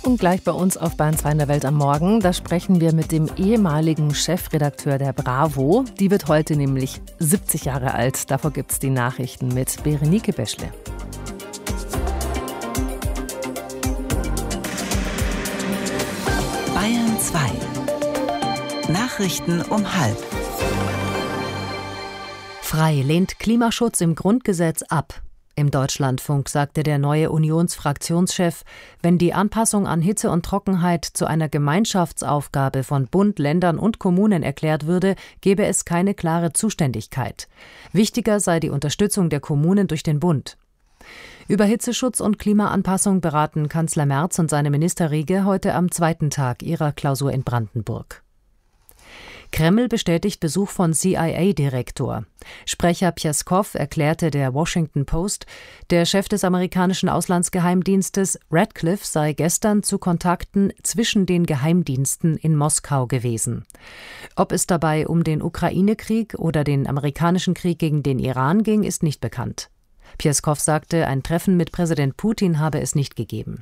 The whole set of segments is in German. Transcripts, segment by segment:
Und gleich bei uns auf Bayern 2 in der Welt am Morgen, da sprechen wir mit dem ehemaligen Chefredakteur der Bravo. Die wird heute nämlich 70 Jahre alt. Davor gibt es die Nachrichten mit Berenike Beschle. Bayern 2. Nachrichten um 12:30. Frei lehnt Klimaschutz im Grundgesetz ab. Im Deutschlandfunk sagte der neue Unionsfraktionschef, wenn die Anpassung an Hitze und Trockenheit zu einer Gemeinschaftsaufgabe von Bund, Ländern und Kommunen erklärt würde, gebe es keine klare Zuständigkeit. Wichtiger sei die Unterstützung der Kommunen durch den Bund. Über Hitzeschutz und Klimaanpassung beraten Kanzler Merz und seine Ministerriege heute am zweiten Tag ihrer Klausur in Brandenburg. Kreml bestätigt Besuch von CIA-Direktor. Sprecher Pjeskow erklärte der Washington Post, der Chef des amerikanischen Auslandsgeheimdienstes Radcliffe sei gestern zu Kontakten zwischen den Geheimdiensten in Moskau gewesen. Ob es dabei um den Ukraine-Krieg oder den amerikanischen Krieg gegen den Iran ging, ist nicht bekannt. Pjeskow sagte, ein Treffen mit Präsident Putin habe es nicht gegeben.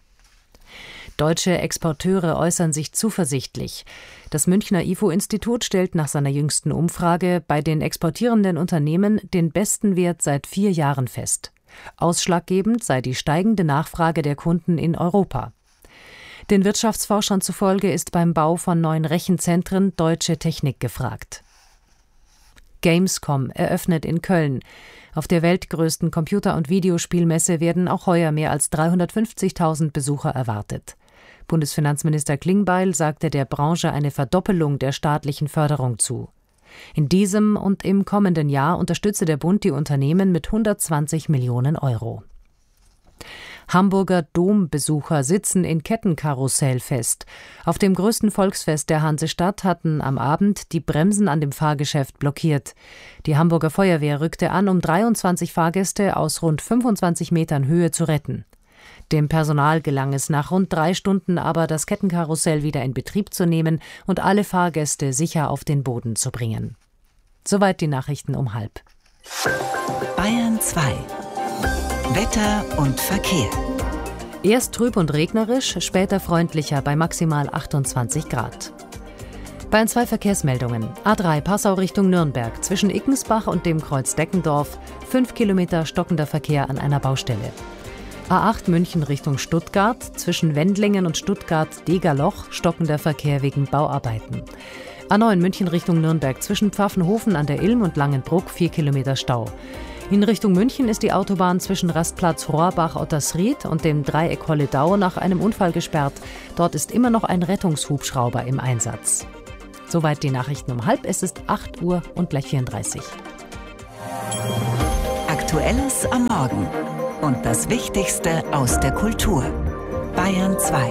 Deutsche Exporteure äußern sich zuversichtlich. Das Münchner IFO-Institut stellt nach seiner jüngsten Umfrage bei den exportierenden Unternehmen den besten Wert seit 4 Jahren fest. Ausschlaggebend sei die steigende Nachfrage der Kunden in Europa. Den Wirtschaftsforschern zufolge ist beim Bau von neuen Rechenzentren deutsche Technik gefragt. Gamescom eröffnet in Köln. Auf der weltgrößten Computer- und Videospielmesse werden auch heuer mehr als 350.000 Besucher erwartet. Bundesfinanzminister Klingbeil sagte der Branche eine Verdoppelung der staatlichen Förderung zu. In diesem und im kommenden Jahr unterstütze der Bund die Unternehmen mit 120 Millionen Euro. Hamburger Dombesucher sitzen in Kettenkarussell fest. Auf dem größten Volksfest der Hansestadt hatten am Abend die Bremsen an dem Fahrgeschäft blockiert. Die Hamburger Feuerwehr rückte an, um 23 Fahrgäste aus rund 25 Metern Höhe zu retten. Dem Personal gelang es nach rund 3 Stunden aber, das Kettenkarussell wieder in Betrieb zu nehmen und alle Fahrgäste sicher auf den Boden zu bringen. Soweit die Nachrichten um 12:30. Bayern 2. Wetter und Verkehr. Erst trüb und regnerisch, später freundlicher bei maximal 28 Grad. Bayern 2 Verkehrsmeldungen. A3 Passau Richtung Nürnberg. Zwischen Ickensbach und dem Kreuz Deckendorf 5 Kilometer stockender Verkehr an einer Baustelle. A8 München Richtung Stuttgart. Zwischen Wendlingen und Stuttgart-Degerloch stockender Verkehr wegen Bauarbeiten. A9 München Richtung Nürnberg. Zwischen Pfaffenhofen an der Ilm und Langenbruck 4 Kilometer Stau. In Richtung München ist die Autobahn zwischen Rastplatz Rohrbach-Ottersried und dem Dreieck Holledau nach einem Unfall gesperrt. Dort ist immer noch ein Rettungshubschrauber im Einsatz. Soweit die Nachrichten um 12:30. Es ist 8 Uhr und gleich 34. Aktuelles am Morgen und das Wichtigste aus der Kultur. Bayern 2.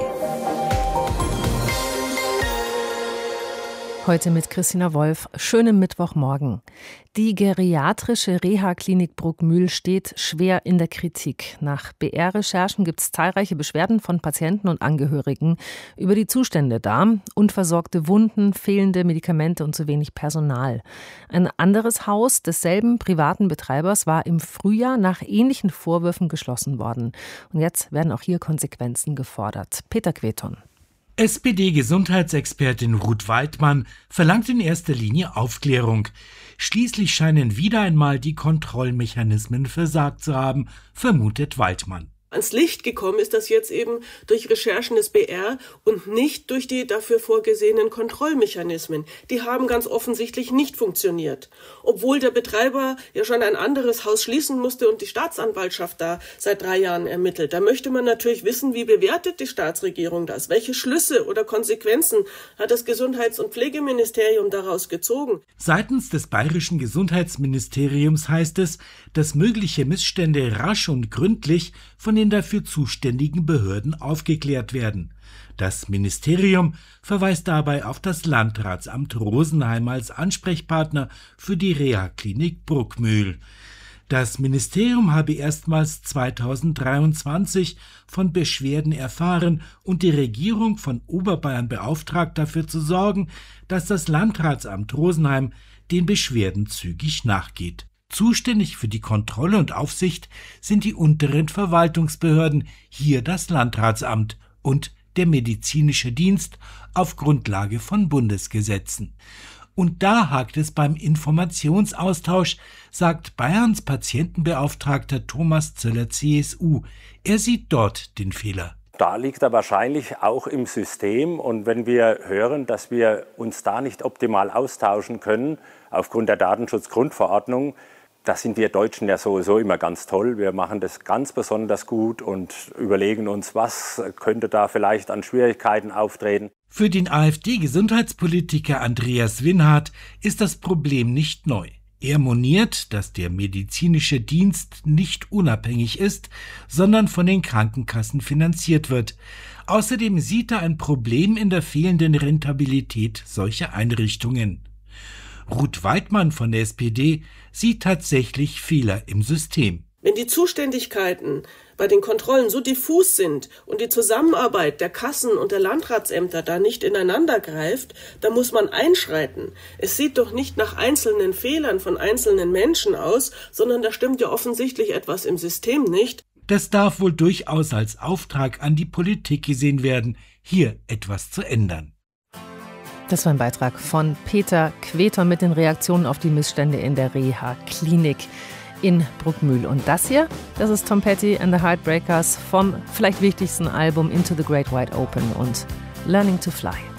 Heute mit Christina Wolf. Schönen Mittwochmorgen. Die geriatrische Reha-Klinik Bruckmühl steht schwer in der Kritik. Nach BR-Recherchen gibt es zahlreiche Beschwerden von Patienten und Angehörigen über die Zustände da. Unversorgte Wunden, fehlende Medikamente und zu wenig Personal. Ein anderes Haus desselben privaten Betreibers war im Frühjahr nach ähnlichen Vorwürfen geschlossen worden. Und jetzt werden auch hier Konsequenzen gefordert. Peter Queton. SPD-Gesundheitsexpertin Ruth Waldmann verlangt in erster Linie Aufklärung. Schließlich scheinen wieder einmal die Kontrollmechanismen versagt zu haben, vermutet Waldmann. Ans Licht gekommen ist das jetzt eben durch Recherchen des BR und nicht durch die dafür vorgesehenen Kontrollmechanismen. Die haben ganz offensichtlich nicht funktioniert. Obwohl der Betreiber ja schon ein anderes Haus schließen musste und die Staatsanwaltschaft da seit 3 Jahren ermittelt. Da möchte man natürlich wissen, wie bewertet die Staatsregierung das? Welche Schlüsse oder Konsequenzen hat das Gesundheits- und Pflegeministerium daraus gezogen? Seitens des bayerischen Gesundheitsministeriums heißt es, dass mögliche Missstände rasch und gründlich von den dafür zuständigen Behörden aufgeklärt werden. Das Ministerium verweist dabei auf das Landratsamt Rosenheim als Ansprechpartner für die Reha-Klinik Bruckmühl. Das Ministerium habe erstmals 2023 von Beschwerden erfahren und die Regierung von Oberbayern beauftragt, dafür zu sorgen, dass das Landratsamt Rosenheim den Beschwerden zügig nachgeht. Zuständig für die Kontrolle und Aufsicht sind die unteren Verwaltungsbehörden, hier das Landratsamt und der medizinische Dienst auf Grundlage von Bundesgesetzen. Und da hakt es beim Informationsaustausch, sagt Bayerns Patientenbeauftragter Thomas Zöller, CSU. Er sieht dort den Fehler. Da liegt er wahrscheinlich auch im System. Und wenn wir hören, dass wir uns da nicht optimal austauschen können, aufgrund der Datenschutzgrundverordnung, da sind wir Deutschen ja sowieso immer ganz toll. Wir machen das ganz besonders gut und überlegen uns, was könnte da vielleicht an Schwierigkeiten auftreten. Für den AfD-Gesundheitspolitiker Andreas Winhardt ist das Problem nicht neu. Er moniert, dass der medizinische Dienst nicht unabhängig ist, sondern von den Krankenkassen finanziert wird. Außerdem sieht er ein Problem in der fehlenden Rentabilität solcher Einrichtungen. Ruth Weidmann von der SPD sieht tatsächlich Fehler im System. Wenn die Zuständigkeiten bei den Kontrollen so diffus sind und die Zusammenarbeit der Kassen und der Landratsämter da nicht ineinander greift, dann muss man einschreiten. Es sieht doch nicht nach einzelnen Fehlern von einzelnen Menschen aus, sondern da stimmt ja offensichtlich etwas im System nicht. Das darf wohl durchaus als Auftrag an die Politik gesehen werden, hier etwas zu ändern. Das war ein Beitrag von Peter Quetor mit den Reaktionen auf die Missstände in der Reha-Klinik in Bruckmühl. Und das hier, das ist Tom Petty and the Heartbreakers vom vielleicht wichtigsten Album Into the Great Wide Open und Learning to Fly.